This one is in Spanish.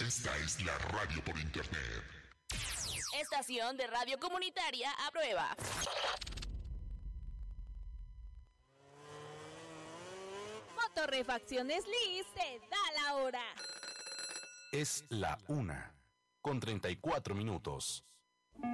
Esta es la radio por internet. Estación de radio comunitaria a prueba. Motorrefacciones Liz te da la hora. Es la 1:34.